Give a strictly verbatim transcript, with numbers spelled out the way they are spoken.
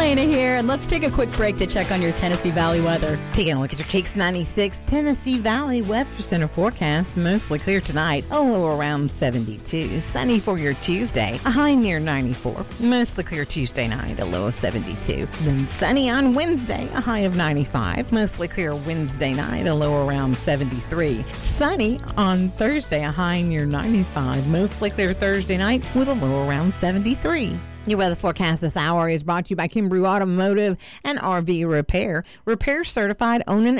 Lena here, and let's take a quick break to check on your Tennessee Valley weather. Taking a look at your Kicks ninety-six Tennessee Valley Weather Center forecast. Mostly clear tonight, a low around seventy-two. Sunny for your Tuesday, a high near ninety-four. Mostly clear Tuesday night, a low of seventy-two. Then sunny on Wednesday, a high of ninety-five. Mostly clear Wednesday night, a low around seventy-three. Sunny on Thursday, a high near ninety-five. Mostly clear Thursday night with a low around seventy-three. Your weather forecast this hour is brought to you by Kimbrew Automotive and R V Repair. Repair certified, own and